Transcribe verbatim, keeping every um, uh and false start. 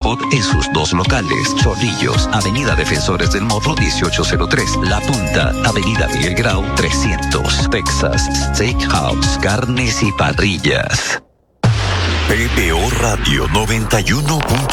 Depot en sus dos locales. Chorrillos, Avenida Defensores del Morro dieciocho cero tres. La Punta, Avenida Miguel Grau trescientos. Texas Steakhouse, carnes y parrillas. P B O Radio noventa y uno punto